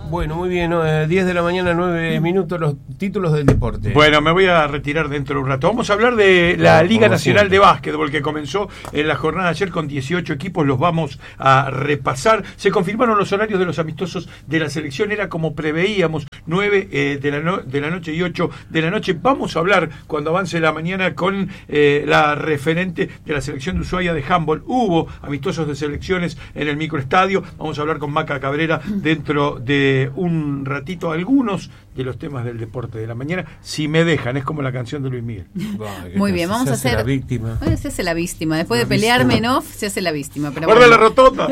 Bueno, muy bien, 10 de la mañana, 9 minutos, los títulos del deporte. Bueno, me voy a retirar dentro de un rato. Vamos a hablar de la Liga Nacional de Básquetbol, que comenzó en la jornada de ayer con 18 equipos. Los vamos a repasar. Se confirmaron los horarios de los amistosos de la selección. Era como preveíamos, 9 de la noche y 8 de la noche. Vamos a hablar, cuando avance la mañana, con la referente de la selección de Ushuaia de handball. Hubo amistosos de selecciones en el microestadio. Vamos a hablar con Maca Cabrera dentro de un ratito, algunos de los temas del deporte de la mañana, si me dejan. Es como la canción de Luis Miguel. Muy bien, vamos a hacer la víctima. Se hace la víctima. Después de pelearme en off, se hace la víctima. Pero ¡Guarda la rotonda!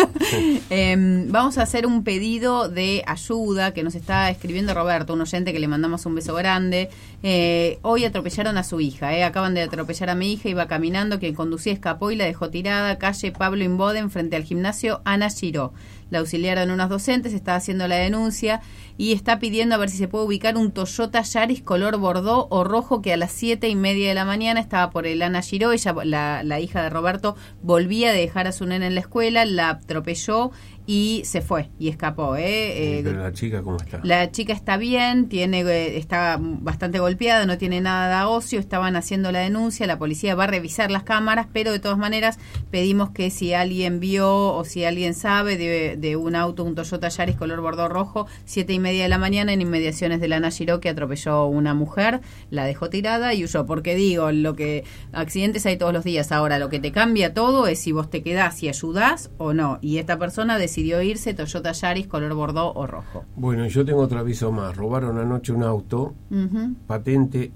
Vamos a hacer un pedido de ayuda que nos está escribiendo Roberto, un oyente que le mandamos un beso grande. Hoy atropellaron a su hija. Acaban de atropellar a mi hija, iba caminando, quien conducía escapó y la dejó tirada. Calle Pablo Inboden, frente al gimnasio Ana Giró. La auxiliaron unos docentes, está haciendo la denuncia y está pidiendo a ver si se puede ubicar un Toyota Yaris color bordó o rojo que a las 7:30 de la mañana estaba por el Ana Giró. Ella, la hija de Roberto, volvía de dejar a su nena en la escuela, la atropelló y se fue y escapó. Pero la chica, ¿cómo está? La chica está bien, está bastante golpeada, no tiene nada de ocio. Estaban haciendo la denuncia, la policía va a revisar las cámaras, pero de todas maneras pedimos que si alguien vio o si alguien sabe de un auto, un Toyota Yaris color bordó rojo, 7:30 de la mañana en inmediaciones de la Ana Giró, que atropelló una mujer, la dejó tirada y huyó. Porque digo, accidentes hay todos los días. Ahora, lo que te cambia todo es si vos te quedás y ayudás o no. Y esta persona decidió irse, Toyota Yaris color bordó o rojo. Bueno, yo tengo otro aviso más. Robaron anoche un auto, patente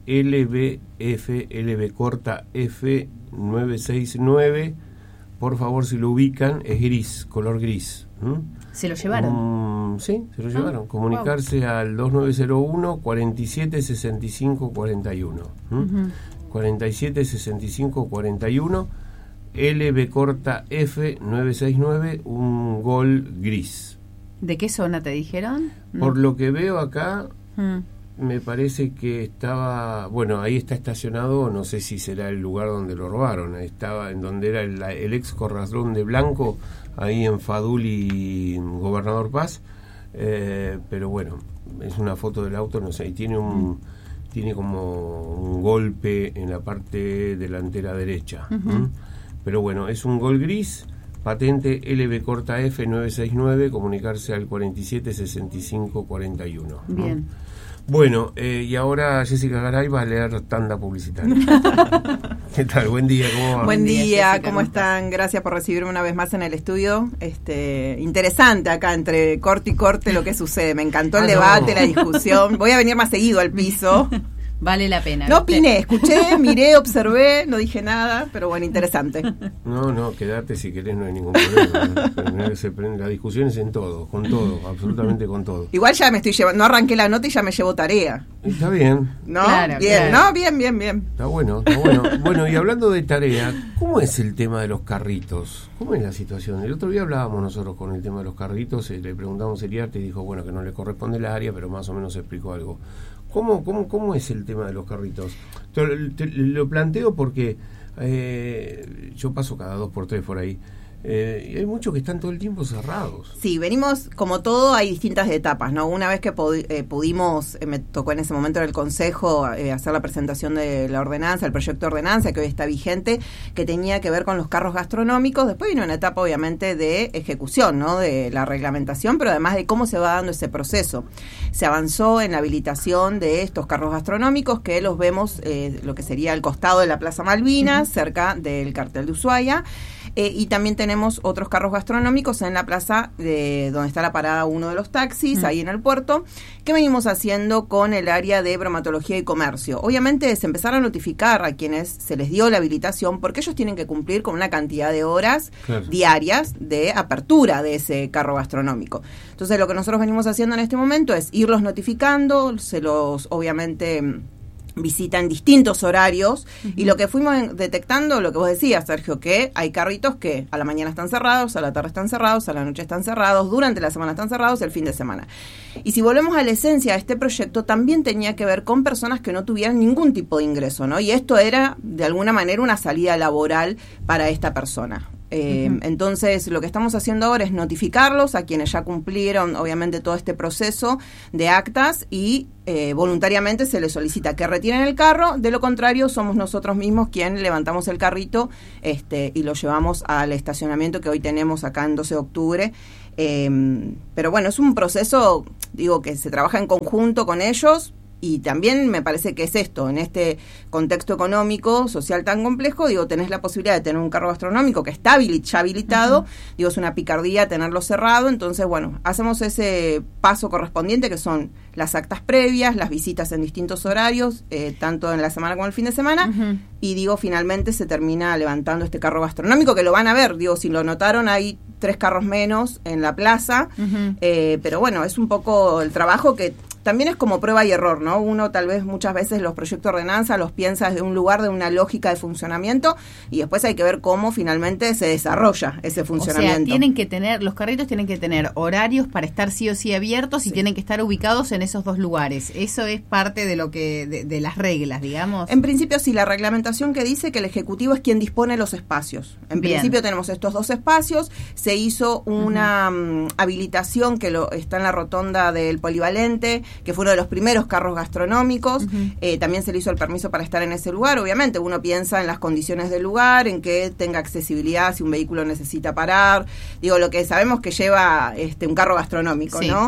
LB corta F 969. Por favor, si lo ubican, es gris, color gris. ¿Se lo llevaron? Sí, se lo llevaron. Comunicarse al 2901 47 65 41. 47 65 41. LB corta F 969, un Gol gris. ¿De qué zona te dijeron? Por lo que veo acá, me parece que estaba, bueno, ahí está estacionado, no sé si será el lugar donde lo robaron, estaba en donde era el ex corralón de Blanco, ahí en Fadul y Gobernador Paz, pero bueno, es una foto del auto, no sé, y tiene como un golpe en la parte delantera derecha. Pero bueno, es un Gol gris, patente LB corta F 969, comunicarse al 47 65 41. Bien. Bueno, y ahora Jessica Garay va a leer tanda publicitaria. ¿Qué tal? Buen día, ¿cómo va? Buen día, Jessica, ¿cómo están? Gracias por recibirme una vez más en el estudio. Interesante acá entre corte y corte lo que sucede. Me encantó el debate, la discusión. Voy a venir más seguido al piso. Vale la pena. No opiné, escuché, miré, observé, no dije nada, pero bueno, interesante. No, quedate si querés, no hay ningún problema. La discusión es en todo, con todo, absolutamente con todo. Igual ya me estoy llevando, no arranqué la nota y ya me llevo tarea. Está bien. ¿No? Claro, bien, claro. ¿no? Bien. Está bueno. Bueno, y hablando de tarea, ¿cómo es el tema de los carritos? ¿Cómo es la situación? El otro día hablábamos nosotros con el tema de los carritos, le preguntamos a Eliarte y dijo, bueno, que no le corresponde la área, pero más o menos explicó algo. ¿Cómo es el tema de los carritos? Lo planteo porque yo paso cada 2x3 por ahí. Y hay muchos que están todo el tiempo cerrados. Sí, venimos, como todo, hay distintas etapas, ¿no? Una vez que pudimos, me tocó en ese momento en el Consejo hacer la presentación de la ordenanza, el proyecto de ordenanza que hoy está vigente, que tenía que ver con los carros gastronómicos. Después vino una etapa, obviamente, de ejecución, ¿no? De la reglamentación, pero además de cómo se va dando ese proceso. Se avanzó en la habilitación de estos carros gastronómicos, que los vemos, lo que sería al costado de la Plaza Malvinas, cerca del cartel de Ushuaia. Y también tenemos otros carros gastronómicos en la plaza donde está la parada uno de los taxis, ahí en el puerto, que venimos haciendo con el área de bromatología y comercio. Obviamente se empezaron a notificar a quienes se les dio la habilitación, porque ellos tienen que cumplir con una cantidad de horas diarias de apertura de ese carro gastronómico. Entonces lo que nosotros venimos haciendo en este momento es irlos notificando, se los obviamente visitan distintos horarios, y lo que fuimos detectando, lo que vos decías, Sergio, que hay carritos que a la mañana están cerrados, a la tarde están cerrados, a la noche están cerrados, durante la semana están cerrados, el fin de semana. Y si volvemos a la esencia de este proyecto, también tenía que ver con personas que no tuvieran ningún tipo de ingreso, ¿no? Y esto era, de alguna manera, una salida laboral para esta persona. Entonces, lo que estamos haciendo ahora es notificarlos a quienes ya cumplieron, obviamente, todo este proceso de actas y voluntariamente se les solicita que retiren el carro. De lo contrario, somos nosotros mismos quien levantamos el carrito y lo llevamos al estacionamiento que hoy tenemos acá en 12 de octubre. Pero bueno, es un proceso, digo, que se trabaja en conjunto con ellos. Y también me parece que es esto, en este contexto económico, social tan complejo, digo, tenés la posibilidad de tener un carro gastronómico que está ya habilitado, digo, es una picardía tenerlo cerrado, entonces, bueno, hacemos ese paso correspondiente que son las actas previas, las visitas en distintos horarios, tanto en la semana como en el fin de semana, y digo, finalmente se termina levantando este carro gastronómico, que lo van a ver, digo, si lo notaron, hay 3 carros menos en la plaza, pero bueno, es un poco el trabajo que también es como prueba y error, ¿no? Uno tal vez muchas veces los proyectos de ordenanza los piensa desde un lugar de una lógica de funcionamiento y después hay que ver cómo finalmente se desarrolla ese funcionamiento. O sea, tienen que tener, los carritos tienen que tener horarios para estar sí o sí abiertos y tienen que estar ubicados en esos 2 lugares. Eso es parte de lo que de las reglas, digamos. En principio sí, la reglamentación que dice que el Ejecutivo es quien dispone los espacios. En principio tenemos estos 2 espacios, se hizo una habilitación que está en la rotonda del Polivalente, que fue uno de los primeros carros gastronómicos. También se le hizo el permiso para estar en ese lugar. Obviamente uno piensa en las condiciones del lugar, en que tenga accesibilidad si un vehículo necesita parar, digo, lo que sabemos que lleva un carro gastronómico, ¿no?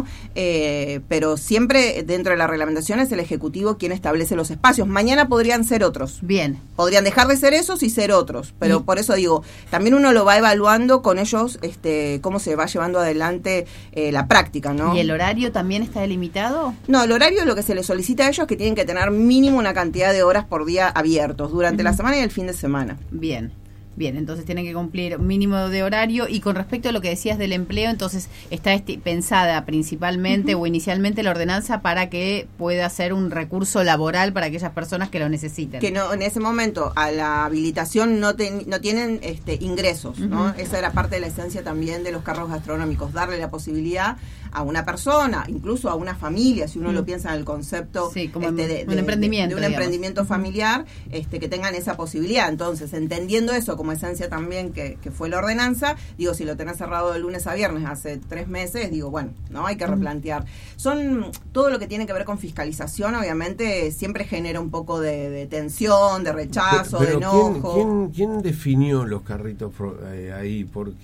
Pero siempre dentro de la reglamentación es el Ejecutivo quien establece los espacios. Mañana podrían ser otros. Bien. Podrían dejar de ser esos y ser otros, pero por eso digo, también uno lo va evaluando con ellos, cómo se va llevando adelante la práctica, ¿no? ¿Y el horario también está delimitado? No, el horario lo que se les solicita a ellos es que tienen que tener mínimo una cantidad de horas por día abiertos durante la semana y el fin de semana. Bien. Bien, entonces tienen que cumplir mínimo de horario. Y con respecto a lo que decías del empleo, entonces está pensada principalmente o inicialmente la ordenanza para que pueda ser un recurso laboral para aquellas personas que lo necesiten. Que no, en ese momento a la habilitación no tienen ingresos, ¿no? Esa era parte de la esencia también de los carros gastronómicos, darle la posibilidad a una persona, incluso a una familia, si uno lo piensa en el concepto como de un emprendimiento, de un emprendimiento familiar, que tengan esa posibilidad. Entonces, entendiendo eso como esencia también que fue la ordenanza, digo, si lo tenés cerrado de lunes a viernes hace 3 meses, digo, bueno, no hay que replantear. Son todo lo que tiene que ver con fiscalización, obviamente siempre genera un poco de tensión, de rechazo, pero de enojo. ¿Quién definió los carritos ahí?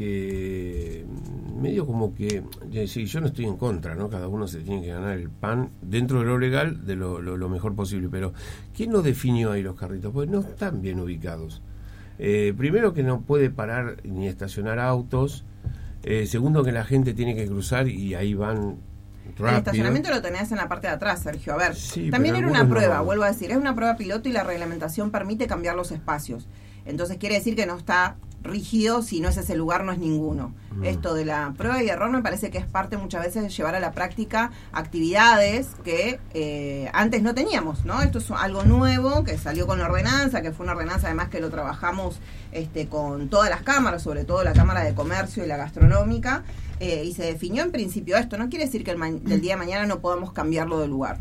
Porque medio como que, sí, yo no estoy en contra, ¿no? Cada uno se tiene que ganar el pan dentro de lo legal, de lo mejor posible, pero ¿quién no definió ahí los carritos? Pues no están bien ubicados. Primero, que no puede parar ni estacionar autos. Segundo, que la gente tiene que cruzar y ahí van rápido. El estacionamiento lo tenés en la parte de atrás, Sergio. A ver, sí, también era una prueba, vuelvo a decir, es una prueba piloto y la reglamentación permite cambiar los espacios. Entonces quiere decir que no está rígido, si no es ese lugar no es ninguno. Esto de la prueba y error me parece que es parte muchas veces de llevar a la práctica actividades que antes no teníamos, ¿no? Esto es algo nuevo que salió con la ordenanza, que fue una ordenanza además que lo trabajamos con todas las cámaras, sobre todo la Cámara de Comercio y la Gastronómica, y se definió en principio esto. No quiere decir que el día de mañana no podamos cambiarlo de lugar.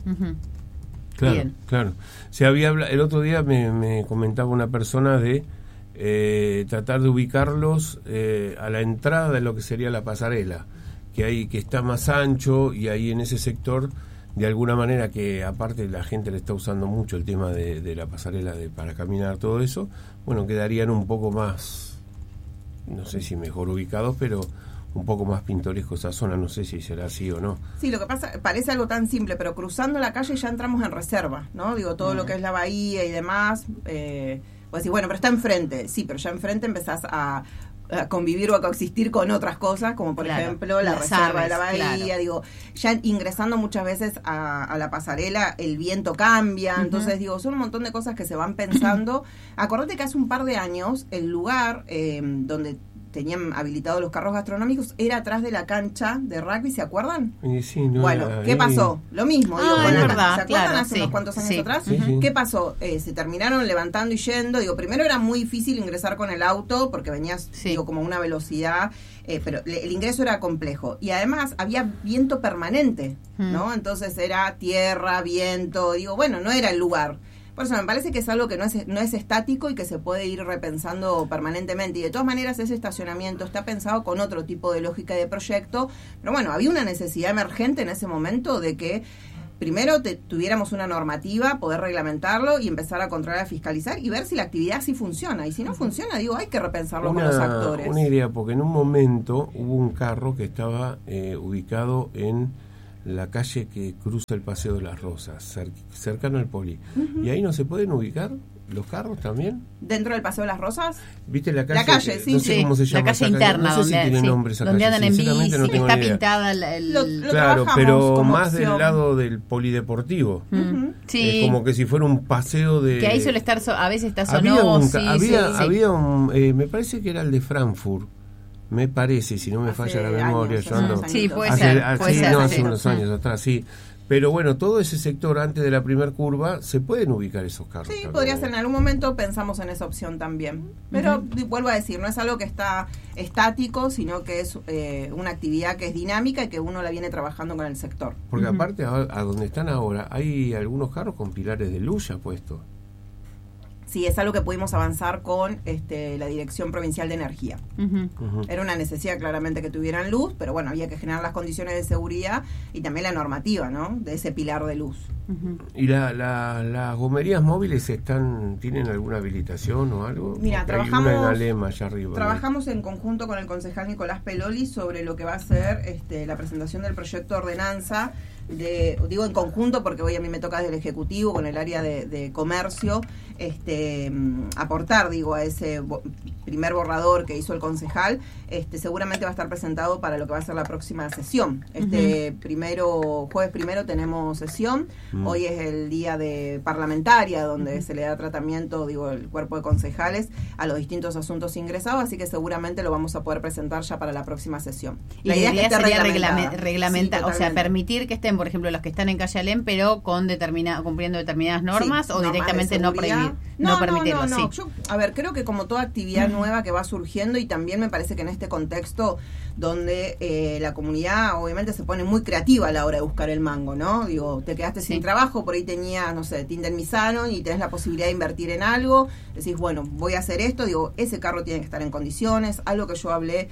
Claro, Bien. claro. El otro día me comentaba una persona de tratar de ubicarlos a la entrada de lo que sería la pasarela, que está más ancho, y ahí en ese sector, de alguna manera, que aparte la gente le está usando mucho el tema de la pasarela para caminar, todo eso, bueno, quedarían un poco más, no sé si mejor ubicados, pero un poco más pintoresco esa zona, no sé si será así o no. Sí, lo que pasa, parece algo tan simple, pero cruzando la calle ya entramos en reserva, ¿no? Digo, todo lo que es la bahía y demás, pues sí, bueno, pero está enfrente, sí, pero ya enfrente empezás a convivir o a coexistir con otras cosas, como por ejemplo la reserva de la bahía, digo, ya ingresando muchas veces a la pasarela, el viento cambia, entonces digo, son un montón de cosas que se van pensando. Acordate que hace un par de años el lugar donde tenían habilitados los carros gastronómicos era atrás de la cancha de rugby, ¿se acuerdan? Sí, no, bueno, ¿qué pasó? Lo mismo, digo, es verdad, ¿se acuerdan hace unos cuantos años atrás? ¿Qué pasó? Se terminaron levantando y yendo, digo, primero era muy difícil ingresar con el auto porque venías, digo, como una velocidad, pero el ingreso era complejo, y además había viento permanente, ¿no? Entonces era tierra, viento, digo, bueno, no era el lugar. Por eso me parece que es algo que no es estático y que se puede ir repensando permanentemente. Y de todas maneras ese estacionamiento está pensado con otro tipo de lógica de proyecto. Pero bueno, había una necesidad emergente en ese momento de que primero tuviéramos una normativa, poder reglamentarlo y empezar a controlar, a fiscalizar y ver si la actividad sí funciona. Y si no funciona, digo, hay que repensarlo con los actores. Una idea, porque en un momento hubo un carro que estaba ubicado en la calle que cruza el Paseo de las Rosas, cercano al Poli. ¿Y ahí no se pueden ubicar los carros también? ¿Dentro del Paseo de las Rosas? ¿Viste la calle? La calle, sí, no sé sí. cómo se llama. La calle interna, no sé si tiene nombre esa donde calle. andan en bici, No que tengo está ni idea. pintada Lo claro, pero como más opción. del lado del polideportivo. Sí. Es como que si fuera un paseo de... Que ahí suele estar, a veces está Había sonoro. había un... me parece que era el de Frankfurt. Me parece, si no me falla la memoria. Años, yo ando... Sí, puede hace, ser. hace, Puede ser, no, hace sí. unos años atrás, sí. Pero bueno, todo ese sector antes de la primer curva, se pueden ubicar esos carros. Sí, también. podría ser. En algún momento pensamos en esa opción también. Pero vuelvo a decir, no es algo que está estático, sino que es una actividad que es dinámica y que uno la viene trabajando con el sector. Porque aparte, a donde están ahora, hay algunos carros con pilares de luz ya puestos. Sí, es algo que pudimos avanzar con la Dirección Provincial de Energía. Era una necesidad claramente que tuvieran luz, pero bueno, había que generar las condiciones de seguridad y también la normativa, ¿no? De ese pilar de luz. ¿Y las gomerías móviles tienen alguna habilitación o algo? Mira, porque hay trabajamos- una en Alema allá arriba. Trabajamos en conjunto con el concejal Nicolás Peloli sobre lo que va a ser la presentación del proyecto de ordenanza. Digo en conjunto porque hoy a mí me toca desde el Ejecutivo con el área de comercio aportar, digo, a ese primer borrador que hizo el concejal. Seguramente va a estar presentado para lo que va a ser la próxima sesión. Jueves primero tenemos sesión. Hoy es el día de parlamentaria donde se le da tratamiento, digo, el cuerpo de concejales a los distintos asuntos ingresados, así que seguramente lo vamos a poder presentar ya para la próxima sesión. Y la idea esté sería reglamentada. reglamentar, Sí, o sea, totalmente. permitir que estén, por ejemplo, los que están en Calle Alem, pero con cumpliendo determinadas normas, Sí, o normas directamente de no seguridad. prohibir, no permitirlo. No. Sí. Yo, creo que como toda actividad nueva que va surgiendo, y también me parece que en este contexto donde la comunidad obviamente se pone muy creativa a la hora de buscar el mango, ¿no? Digo, te quedaste sin trabajo, por ahí tenías, no sé, te indemnizaron y tenés la posibilidad de invertir en algo, decís, bueno, voy a hacer esto, digo, ese carro tiene que estar en condiciones, algo que yo hablé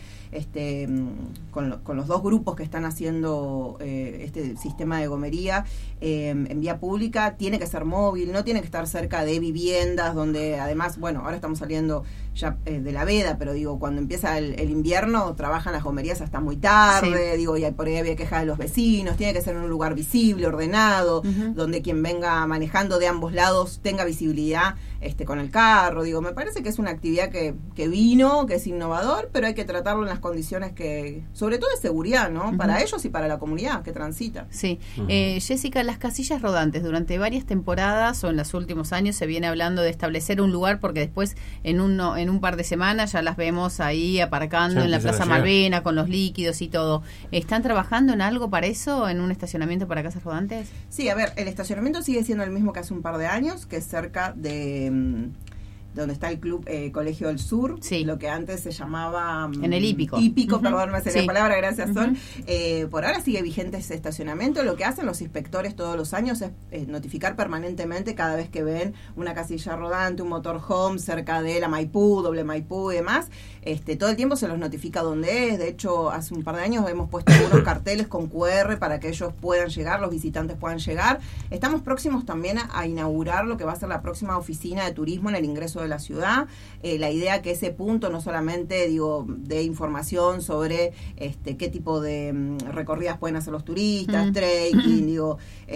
con los dos grupos que están haciendo este sistema de gomería en vía pública, tiene que ser móvil, no tiene que estar cerca de viviendas donde además, bueno, ahora estamos saliendo ya de la veda, pero digo, cuando empieza el invierno trabajan las gomerías hasta muy tarde, digo, y por ahí había quejas de los vecinos, tiene que ser en un lugar visible, ordenado, donde quien venga manejando de ambos lados tenga visibilidad con el carro, digo, me parece que es una actividad que vino, que es innovador, pero hay que tratarlo en las condiciones que, sobre todo de seguridad, ¿no? Para ellos y para la comunidad que transita. Sí. Jessica, las casillas rodantes, durante varias temporadas o en los últimos años se viene hablando de establecer un lugar, porque después en un par de semanas ya las vemos ahí aparcando Ya en la empiezan Plaza a llegar. Malvena con los líquidos y todo. ¿Están trabajando en algo para eso, en un estacionamiento para casas rodantes? Sí, a ver, el estacionamiento sigue siendo el mismo que hace un par de años, que es cerca de donde está el club Colegio del Sur, lo que antes se llamaba en el hípico. Perdón, me hace la palabra, gracias Sol. Por ahora sigue vigente ese estacionamiento. Lo que hacen los inspectores todos los años es notificar permanentemente cada vez que ven una casilla rodante, un motorhome cerca de la Maipú, doble Maipú y demás. Todo el tiempo se los notifica dónde es. De hecho, hace un par de años hemos puesto algunos carteles con QR para que ellos puedan llegar, los visitantes puedan llegar. Estamos próximos también a inaugurar lo que va a ser la próxima oficina de turismo en el ingreso de la ciudad. La idea que ese punto no solamente, digo, de información sobre qué tipo de recorridas pueden hacer los turistas, trekking, digo,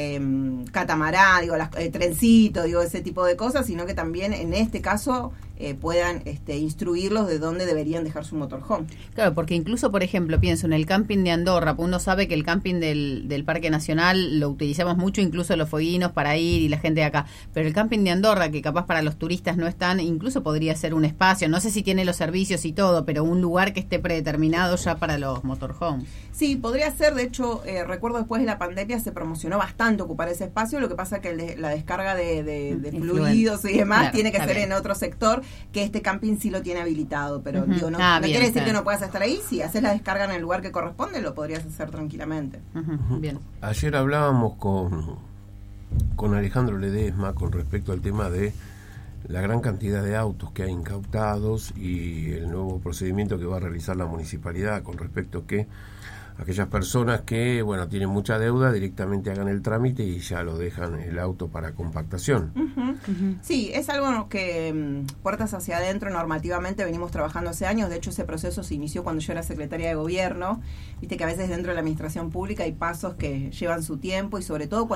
catamarán, digo, trencito, digo, ese tipo de cosas, sino que también en este caso puedan instruirlos de dónde deberían dejar su motorhome. Claro, porque incluso, por ejemplo, pienso en el camping de Andorra, pues uno sabe que el camping del Parque Nacional lo utilizamos mucho, incluso los fueguinos para ir y la gente de acá, pero el camping de Andorra, que capaz para los turistas no están, incluso podría ser un espacio, no sé si tiene los servicios y todo, pero un lugar que esté predeterminado ya para los motorhomes. Sí, podría ser. De hecho, recuerdo después de la pandemia se promocionó bastante ocupar ese espacio. Lo que pasa es que la descarga de fluidos y demás tiene que ser en otro sector, que este camping sí lo tiene habilitado. Pero digo, no quiere decir que no puedas estar ahí. Si haces la descarga en el lugar que corresponde, lo podrías hacer tranquilamente. Bien. Ayer hablábamos con Alejandro Ledesma con respecto al tema de la gran cantidad de autos que hay incautados y el nuevo procedimiento que va a realizar la municipalidad con respecto a que aquellas personas que, bueno, tienen mucha deuda directamente hagan el trámite y ya lo dejan el auto para compactación. Sí, es algo que puertas hacia adentro normativamente venimos trabajando hace años. De hecho, ese proceso se inició cuando yo era secretaria de gobierno. Viste que a veces dentro de la administración pública hay pasos que llevan su tiempo y sobre todo cuando